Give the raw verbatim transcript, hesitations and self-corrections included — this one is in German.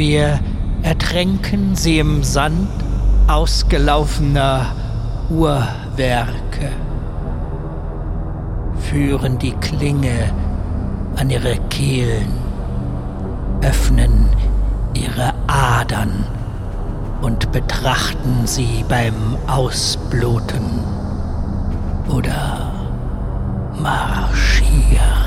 Wir ertränken sie im Sand ausgelaufener Uhrwerke, führen die Klinge an ihre Kehlen, öffnen ihre Adern und betrachten sie beim Ausbluten oder marschieren.